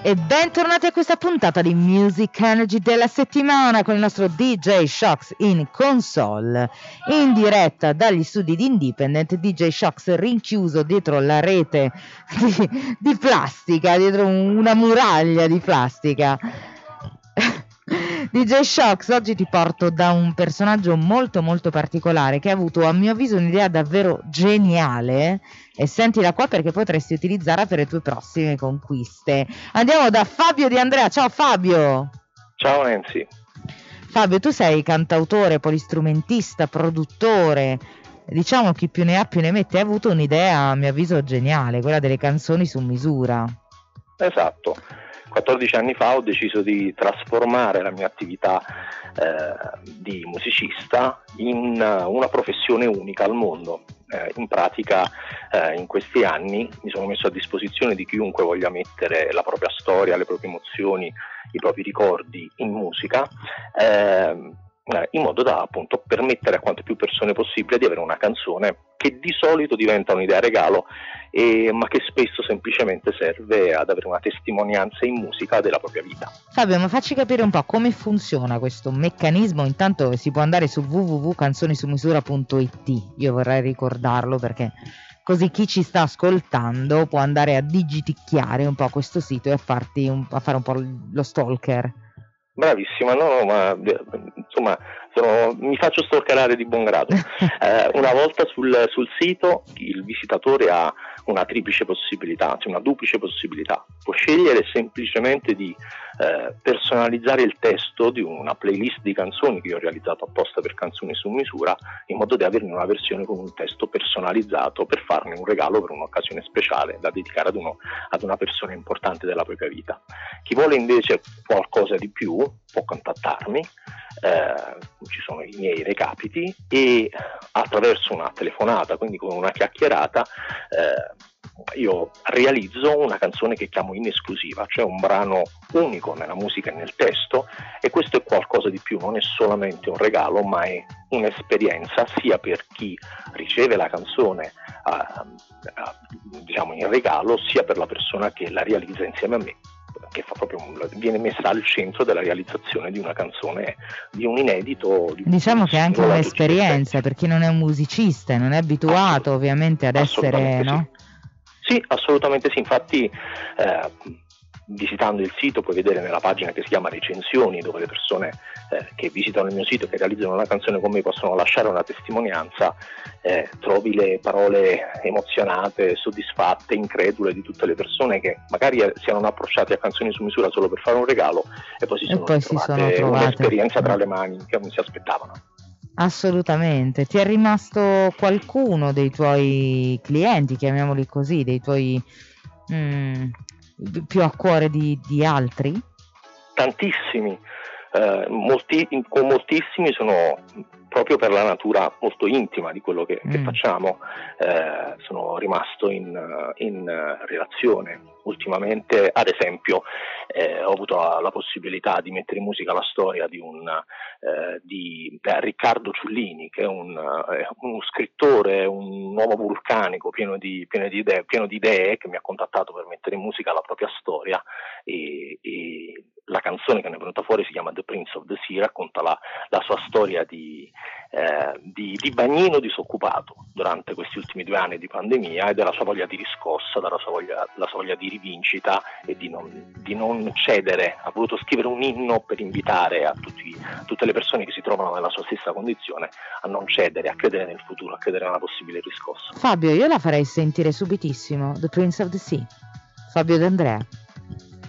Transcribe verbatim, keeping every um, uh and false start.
E bentornati a questa puntata di Music Energy della settimana con il nostro D J Shocks in console, in diretta dagli studi di Independent. D J Shocks rinchiuso dietro la rete di, di plastica, dietro una muraglia di plastica. D J Shocks, oggi ti porto da un personaggio molto molto particolare che ha avuto, a mio avviso, un'idea davvero geniale, e sentila qua perché potresti utilizzarla per le tue prossime conquiste. Andiamo da Fabio Di Andrea. Ciao Fabio. Ciao Nancy. Fabio, tu sei cantautore, polistrumentista, produttore, diciamo chi più ne ha più ne mette. Hai avuto un'idea, a mio avviso, geniale, quella delle canzoni su misura. Esatto. quattordici anni fa ho deciso di trasformare la mia attività eh, di musicista in una professione unica al mondo. Eh, in pratica eh, in questi anni mi sono messo a disposizione di chiunque voglia mettere la propria storia, le proprie emozioni, i propri ricordi in musica, eh, in modo da appunto permettere a quante più persone possibile di avere una canzone che di solito diventa un'idea regalo, e, ma che spesso semplicemente serve ad avere una testimonianza in musica della propria vita. Fabio, ma facci capire un po' come funziona questo meccanismo. Intanto si può andare su w w w punto canzonissumisura punto i t, io vorrei ricordarlo perché così chi ci sta ascoltando può andare a digiticchiare un po' questo sito e a, farti un, a fare un po' lo stalker. Bravissima, no, no, ma insomma sono, mi faccio stalkerare di buon grado. Eh, una volta sul, sul sito il visitatore ha una triplice possibilità, anzi una duplice possibilità. Può scegliere semplicemente di eh, personalizzare il testo di una playlist di canzoni che io ho realizzato apposta per Canzoni su misura, in modo da averne una versione con un testo personalizzato per farne un regalo per un'occasione speciale da dedicare ad, uno, ad una persona importante della propria vita. Chi vuole invece qualcosa di più può contattarmi, eh, ci sono i miei recapiti, e attraverso una telefonata, quindi con una chiacchierata, eh, io realizzo una canzone che chiamo in esclusiva, cioè un brano unico nella musica e nel testo, e questo è qualcosa di più, non è solamente un regalo ma è un'esperienza sia per chi riceve la canzone eh, eh, diciamo in regalo, sia per la persona che la realizza insieme a me, che fa proprio un, viene messa al centro della realizzazione di una canzone, di un inedito. Di diciamo che è anche un'esperienza per chi non è un musicista e non è abituato ovviamente ad essere, no? Sì. Sì, assolutamente sì, infatti eh, visitando il sito puoi vedere nella pagina che si chiama recensioni, dove le persone eh, che visitano il mio sito, che realizzano una canzone con me, possono lasciare una testimonianza. Eh, trovi le parole emozionate, soddisfatte, incredule di tutte le persone che magari si erano approcciate a Canzoni su misura solo per fare un regalo e poi si sono, e poi trovate, si sono trovate un'esperienza tra le mani che non si aspettavano. Assolutamente. Ti è rimasto qualcuno dei tuoi clienti, chiamiamoli così, dei tuoi mm, più a cuore di, di altri? Tantissimi, eh, molti, con moltissimi sono proprio per la natura molto intima di quello che, mm. che facciamo, eh, sono rimasto in, in relazione. Ultimamente, ad esempio, eh, ho avuto la possibilità di mettere in musica la storia di, un, eh, di eh, Riccardo Ciullini, che è un, eh, uno scrittore, un uomo vulcanico pieno di, pieno, di idee, pieno di idee, che mi ha contattato per mettere in musica la propria storia, e, e la canzone che ne è venuta fuori si chiama The Prince of the Sea, racconta la, la sua storia di, eh, di, di bagnino disoccupato durante questi ultimi due anni di pandemia, e della sua voglia di riscossa, della sua voglia, la sua voglia di rivincita e di non, di non cedere. Ha voluto scrivere un inno per invitare a, tutti, a tutte le persone che si trovano nella sua stessa condizione a non cedere, a credere nel futuro, a credere nella possibile riscossa. Fabio, io la farei sentire subitissimo, The Prince of the Sea, Fabio D'Andrea.